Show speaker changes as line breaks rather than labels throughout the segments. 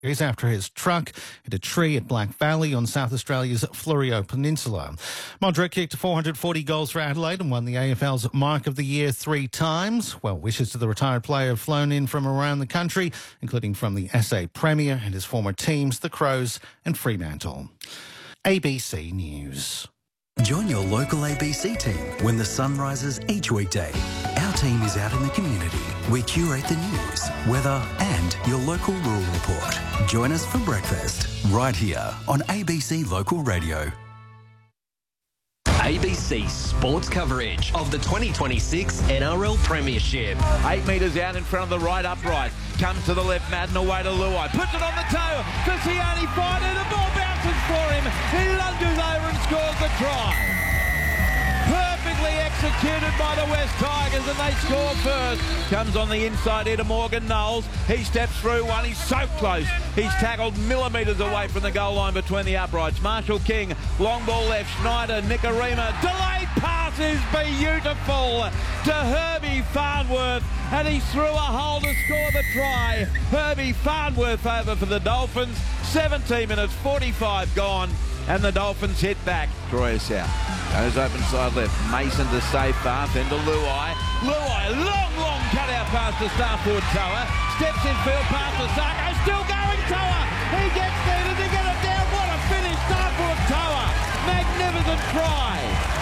after his truck hit a tree at Black Valley on South Australia's Florio Peninsula. Modric kicked 440 goals for Adelaide and won the AFL's Mark of the Year 3 times. Well wishes to the retired player have flown in from around the country, including from the SA Premier and his former teams, the Crows and Fremantle. ABC News.
Join your local ABC team when the sun rises each weekday. Our team is out in the community. We curate the news, weather and your local rural report. Join us for breakfast right here on ABC Local Radio.
ABC Sports coverage of the 2026 NRL Premiership.
8 metres out in front of the right upright. Comes to the left, Madden away to Luai. Puts it on the toe for Sione Finder. The ball bounces for him. He lunges over and scores the try. Perfectly executed by the West Tigers, and they score first. Comes on the inside here to Morgan Knowles. He steps through one. He's so close. He's tackled millimetres away from the goal line between the uprights. Marshall King, long ball left. Schneider, Nicarima. Delayed pass is beautiful to Herbie Farnworth, and he's through a hole to score the try. Herbie Farnworth over for the Dolphins. 17 minutes, 45 gone. And the Dolphins hit back. Troy out. Goes open side left. Mason to save fast. Then to Luai. Luai, long cut-out pass to Starford Toa. Steps in field pass to Sarko. Still going Toa. He gets there. Does he get it down? What a finish. Starford Toa. Magnificent try.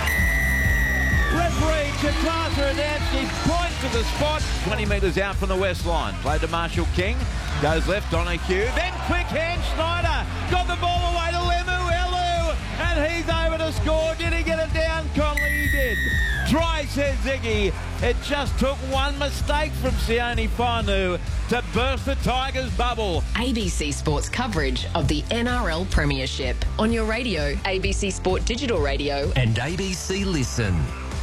Referee Chikasa Adamski points to the spot. 20 metres out from the west line. Played to Marshall King. Goes left on a cue. Then quick hand Schneider. Got the ball away to Lemu. And he's over to score. Did he get it down? Conley, he did. Try, says Ziggy. It just took one mistake from Sione Fainu to burst the Tigers' bubble.
ABC Sports coverage of the NRL Premiership. On your radio, ABC Sport Digital Radio.
And ABC Listen.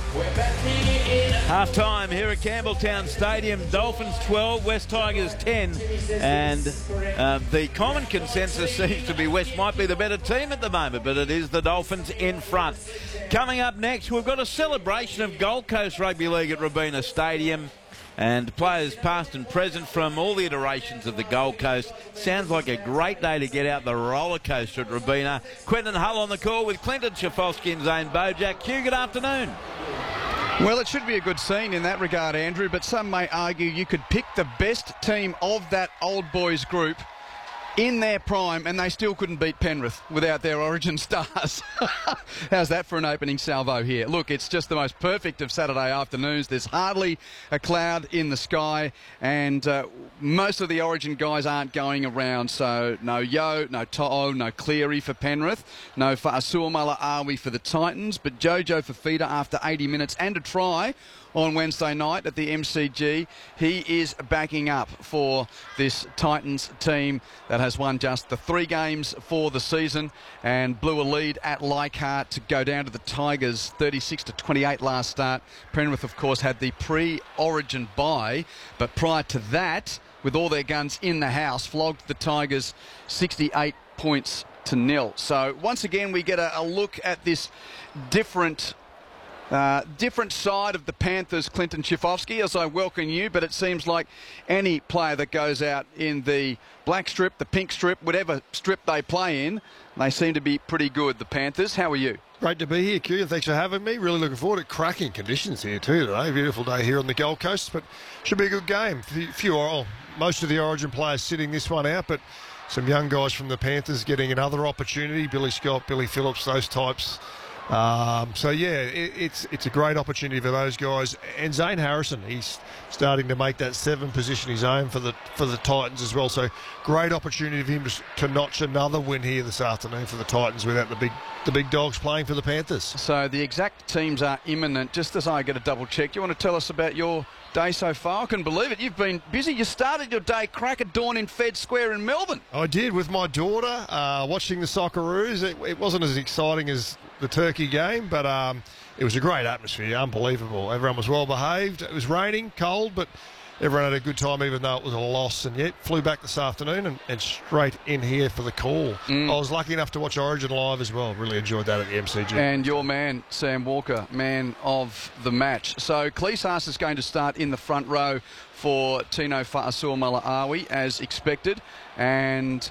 Half time here at Campbelltown Stadium. Dolphins 12, West Tigers 10. And the common consensus seems to be West might be the better team at the moment, but it is the Dolphins in front. Coming up next, we've got a celebration of Gold Coast Rugby League at Robina Stadium. And players past and present from all the iterations of the Gold Coast. Sounds like a great day to get out the roller coaster at Robina. Quentin Hull on the call with Clinton Schifofsky and Zane Bojack. Hugh, good afternoon.
Well, it should be a good scene in that regard, Andrew, but some may argue you could pick the best team of that old boys group in their prime and they still couldn't beat Penrith without their origin stars. How's that for an opening salvo here? Look, it's just the most perfect of Saturday afternoons. There's hardly a cloud in the sky, and most of the origin guys aren't going around, so no Yo, no To'o, no Cleary for Penrith, no Fa'asuamala Awi for the Titans, but Jojo Fafita after 80 minutes and a try on Wednesday night at the MCG. He is backing up for this Titans team that has won just the 3 games for the season and blew a lead at Leichhardt to go down to the Tigers 36-28 last start. Penrith, of course, had the pre-origin bye, but prior to that, with all their guns in the house, flogged the Tigers 68 points to 0. So once again, we get a look at this different side of the Panthers, Clinton Schifofsky, as I welcome you, but it seems like any player that goes out in the black strip, the pink strip, whatever strip they play in, they seem to be pretty good, the Panthers. How are you?
Great to be here, Q. Thanks for having me. Really looking forward to cracking conditions here too today. Beautiful day here on the Gold Coast, but should be a good game. Most of the origin players sitting this one out, but some young guys from the Panthers getting another opportunity. Billy Scott, Billy Phillips, those types. It's a great opportunity for those guys. And Zane Harrison, he's starting to make that 7 position his own for the Titans as well. So great opportunity for him to notch another win here this afternoon for the Titans without the big dogs playing for the Panthers. So
the exact teams are imminent. Just as I get a double check, do you want to tell us about your day so far? I couldn't believe it. You've been busy. You started your day crack at dawn in Fed Square in Melbourne.
I did, with my daughter, watching the Socceroos. It wasn't as exciting as the Turkey game, but it was a great atmosphere, unbelievable. Everyone was well behaved. It was raining, cold, but everyone had a good time, even though it was a loss. And yet flew back this afternoon and straight in here for the call. I was lucky enough to watch Origin live as well. Really enjoyed that at the MCG. And your man, Sam Walker, man of the match. So Cleesas is going to start in the front row for Tino Fa'asuamala Awi, as expected. And